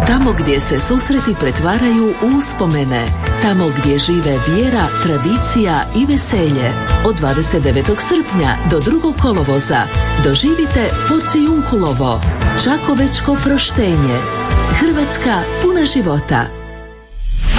Tamo gdje se susreti pretvaraju u uspomene. Tamo gdje žive vjera, tradicija i veselje. Od 29. srpnja do 2. kolovoza doživite Porcijunkulovo, Čakovečko proštenje. Hrvatska puna života.